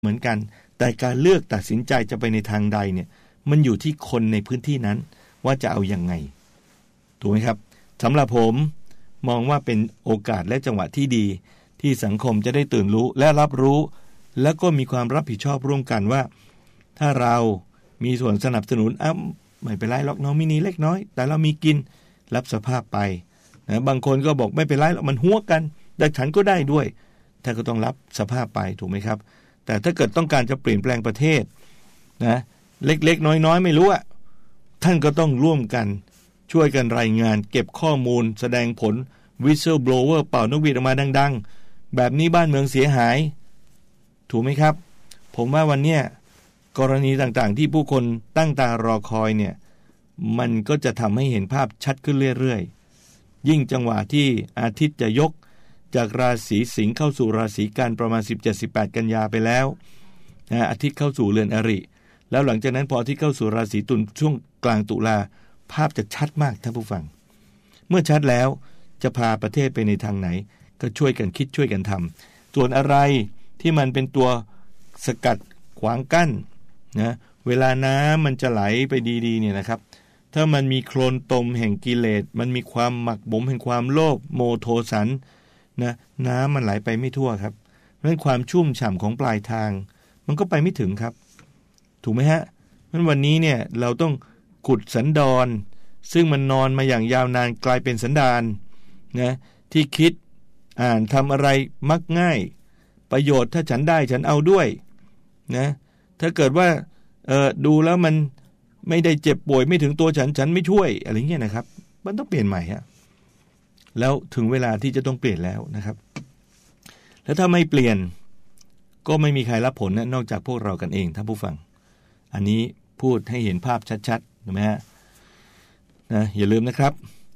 เหมือนกันแต่การเลือกตัดสินใจจะไปในทางใดเนี่ยมันอยู่ที่คนในพื้นที่นั้นว่าจะเอายังไงถูกไหมครับสำหรับผมมองว่าเป็นโอกาสและจังหวะที่ดีที่สังคมจะได้ตื่นรู้และรับรู้แล้วก็มีความรับผิดชอบร่วมกันว่าถ้าเรามีส่วนสนับสนุนไม่เป็นไรหรอกน้องมินิเล็กน้อยแต่เรามีกินรับสภาพไปนะบางคนก็บอกไม่เป็นไรหรอกมันหัวกันแต่ฉันก็ได้ด้วยท่านก็ต้องรับสภาพไปถูกไหมครับแต่ถ้าเกิดต้องการจะเปลี่ยนแปลงประเทศนะเล็กๆน้อยๆไม่รู้อะท่านก็ต้องร่วมกันช่วยกันรายงานเก็บข้อมูลแสดงผล whistleblower เป่านกหวีดออกมาดังๆแบบนี้บ้านเมืองเสียหายถูกไหมครับผมว่าวันเนี้ยกรณีต่างๆที่ผู้คนตั้งตารอคอยเนี่ยมันก็จะทำให้เห็นภาพชัดขึ้นเรื่อยๆยิ่งจังหวะที่อาทิตย์จะยกจากราศีสิงห์เข้าสู่ราศีกันประมาณ 17-18 กันยาไปแล้วนะอาทิตย์เข้าสู่เรือนอริแล้วหลังจากนั้นพออาทิตย์เข้าสู่ราศีตุลช่วงกลางตุลาภาพจะชัดมากท่านผู้ฟังเมื่อชัดแล้วจะพาประเทศไปในทางไหนก็ช่วยกันคิดช่วยกันทำส่วนอะไรที่มันเป็นตัวสกัดขวางกั้นนะเวลาน้ำมันจะไหลไปดีๆเนี่ยนะครับถ้ามันมีโคลนตมแห่งกิเลสมันมีความหมักหมมแห่งความโลภโมโทสันนะน้ำมันไหลไปไม่ทั่วครับเพราะฉะนั้นความชุ่มฉ่ำของปลายทางมันก็ไปไม่ถึงครับถูกไหมฮะเพราะวันนี้เนี่ยเราต้องขุดสันดอนซึ่งมันนอนมาอย่างยาวนานกลายเป็นสันดานนะที่คิดทำอะไรมักง่ายประโยชน์ถ้าฉันได้ฉันเอาด้วยนะถ้าเกิดว่าดูแล้วมันไม่ได้เจ็บป่วยไม่ถึงตัวฉันไม่ช่วยอะไรเงี้ยนะครับมันต้องเปลี่ยนใหม่ฮะแล้วถึงเวลาที่จะต้องเปลี่ยนแล้วนะครับแล้วถ้าไม่เปลี่ยนก็ไม่มีใครรับผลนะนอกจากพวกเรากันเองท่านผู้ฟังอันนี้พูดให้เห็นภาพชัดๆถูกไหมฮะนะอย่าลืมนะครับ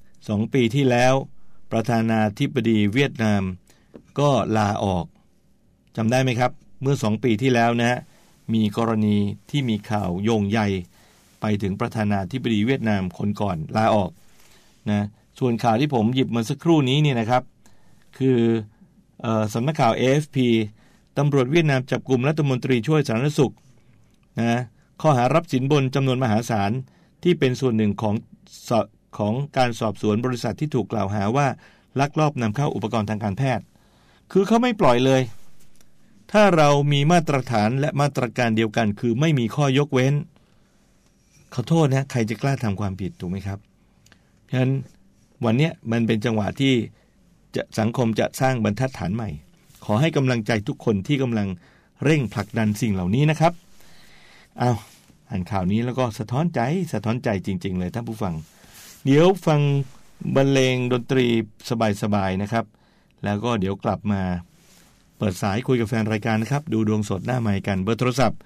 2 ปีที่แล้วประธานาธิบดีเวียดนามก็ลาออกจำได้ไหมครับเมื่อ2 ปีที่แล้วนะฮะมีกรณีที่มีข่าวโยงใยไปถึงประธานาธิบดีเวียดนามคนก่อนลาออกนะส่วนข่าวที่ผมหยิบมาสักครู่นี้เนี่ยนะครับคือสำนักข่าว AFP ตำรวจเวียดนามจับกุมรัฐมนตรีช่วยสาธารณสุขนะข้อหารับสินบนจำนวนมหาศาลที่เป็นส่วนหนึ่งของการสอบสวนบริษัทที่ถูกกล่าวหาว่าลักลอบนำเข้าอุปกรณ์ทางการแพทย์คือเขาไม่ปล่อยเลยถ้าเรามีมาตรฐานและมาตรการเดียวกันคือไม่มีข้อยกเว้นขอโทษนะใครจะกล้าทำความผิดถูกไหมครับเพราะฉะนั้นวันนี้มันเป็นจังหวะที่สังคมจะสร้างบรรทัดฐานใหม่ขอให้กำลังใจทุกคนที่กำลังเร่งผลักดันสิ่งเหล่านี้นะครับอ่านข่าวนี้แล้วก็สะท้อนใจจริงๆเลยท่านผู้ฟังเดี๋ยวฟังบรรเลงดนตรีสบายๆนะครับแล้วก็เดี๋ยวกลับมาเปิดสายคุยกับแฟนรายการนะครับดูดวงสดหน้าไมค์กันเบอร์โทรศัพท์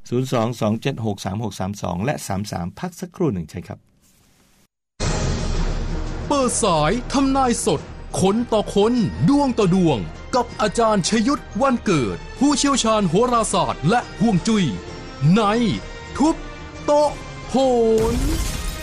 022763632และ33พักสักครู่หนึ่งใช่ครับเปิดสายทำนายสดคนต่อคนดวงต่อดวงกับอาจารย์ชยุทธวันเกิดผู้เชี่ยวชาญโหราศาสตร์และฮวงจุ้ยในทุบโต๊ะโหน